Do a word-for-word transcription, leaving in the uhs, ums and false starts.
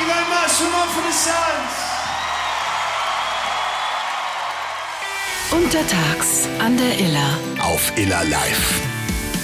you very much. One more for the Suns. Untertags an der Iller. Auf Iller Live.